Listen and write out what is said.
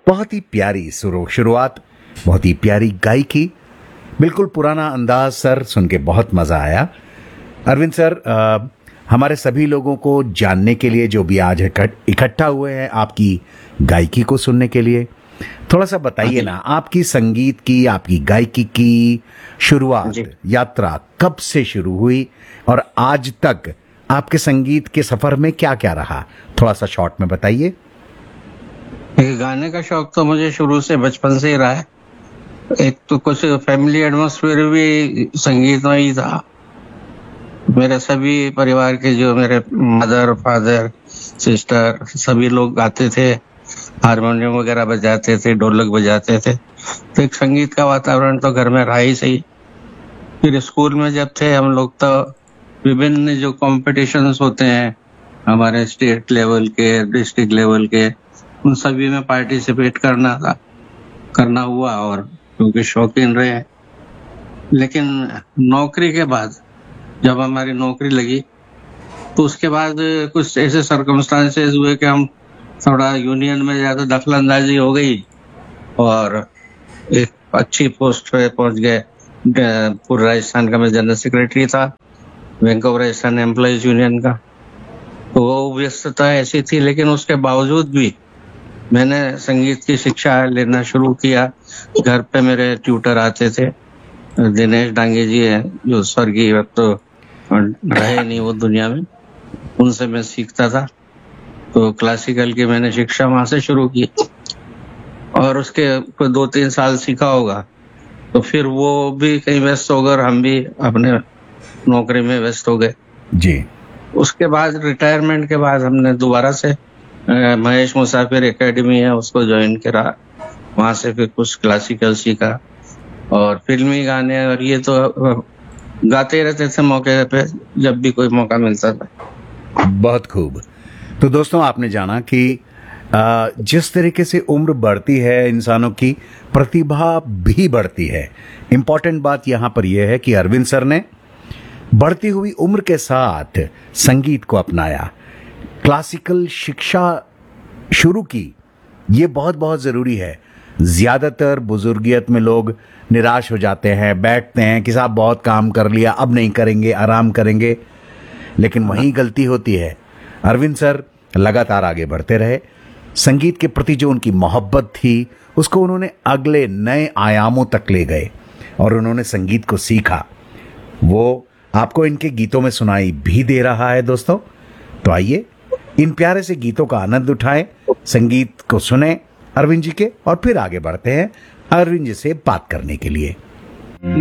बहुत ही प्यारी शुरुआत, बहुत ही प्यारी गायकी, बिल्कुल पुराना अंदाज सर, सुन के बहुत मजा आया। अरविंद सर, हमारे सभी लोगों को जानने के लिए जो भी आज इकट्ठा हुए हैं आपकी गायकी को सुनने के लिए, थोड़ा सा बताइए ना, आपकी संगीत की, आपकी गायकी की शुरुआत, यात्रा कब से शुरू हुई और आज तक आपके संगीत के सफर में क्या क्या रहा, थोड़ा सा शॉर्ट में बताइए। गाने का शौक तो मुझे शुरू से बचपन से ही रहा है। एक तो कुछ फैमिली एटमॉस्फेयर भी संगीत में ही था। मेरे सभी परिवार के जो मेरे मदर, फादर, सिस्टर सभी लोग गाते थे, हारमोनियम वगैरह बजाते थे, ढोलक बजाते थे, तो एक संगीत का वातावरण तो घर में रहा ही सही। फिर स्कूल में जब थे हम लोग, तो विभिन्न जो कॉम्पिटिशन्स होते हैं हमारे स्टेट लेवल के, डिस्ट्रिक्ट लेवल के, उन सभी में पार्टिसिपेट करना हुआ, और क्योंकि शौकीन रहे। लेकिन नौकरी के बाद जब हमारी नौकरी लगी, तो उसके बाद कुछ ऐसे सर्कमस्टांसेस हुए कि हम थोड़ा यूनियन में ज्यादा दखलंदाजी हो गई और एक अच्छी पोस्ट पे पहुंच गए। पूर्व राजस्थान का मैं जनरल सेक्रेटरी था, bank of Rajasthan employees union का। तो वो व्यस्तता ऐसी थी, लेकिन उसके बावजूद भी मैंने संगीत की शिक्षा लेना शुरू किया। घर पे मेरे ट्यूटर आते थे, दिनेश डांगे जी हैं जो स्वर्गीय, वक्त तो रहे नहीं वो दुनिया में, उनसे मैं सीखता था। तो क्लासिकल की मैंने शिक्षा वहां से शुरू की और उसके 2-3 साल सीखा होगा, तो फिर वो भी कहीं व्यस्त हो गए और हम भी अपने नौकरी में व्यस्त हो गए जी। उसके बाद रिटायरमेंट के बाद हमने दोबारा से महेश मुसाफिर एकेडमी है उसको ज्वाइन करा, वहां से फिर कुछ क्लासिकल सीखा और फिल्मी गाने, और ये तो गाते रहते थे मौके पे जब भी कोई मौका मिलता था। बहुत खूब। तो दोस्तों, आपने जाना कि जिस तरीके से उम्र बढ़ती है इंसानों की प्रतिभा भी बढ़ती है। इंपॉर्टेंट बात यहां पर यह है कि अरविंद सर ने बढ़ती हुई उम्र के साथ संगीत को अपनाया, क्लासिकल शिक्षा शुरू की। ये बहुत बहुत जरूरी है। ज्यादातर बुजुर्गियत में लोग निराश हो जाते हैं, बैठते हैं कि साहब बहुत काम कर लिया, अब नहीं करेंगे, आराम करेंगे, लेकिन वहीं गलती होती है। अरविंद सर लगातार आगे बढ़ते रहे। संगीत के प्रति जो उनकी मोहब्बत थी उसको उन्होंने अगले नए आयामों तक ले गए और उन्होंने संगीत को सीखा। वो आपको इनके गीतों में सुनाई भी दे रहा है दोस्तों। तो आइए इन प्यारे से गीतों का आनंद उठाएं, संगीत को सुने अरविंद जी के, और फिर आगे बढ़ते हैं अरविंद जी से बात करने के लिए।